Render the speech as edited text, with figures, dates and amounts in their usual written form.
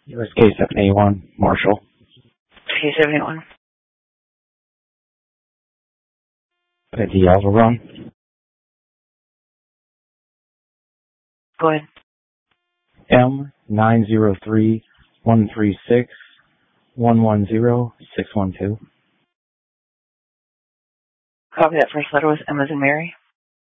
USK 781, Marshall. K71. ID also wrong. Go ahead. M903136110612. Copy that. First letter was M as in Mary.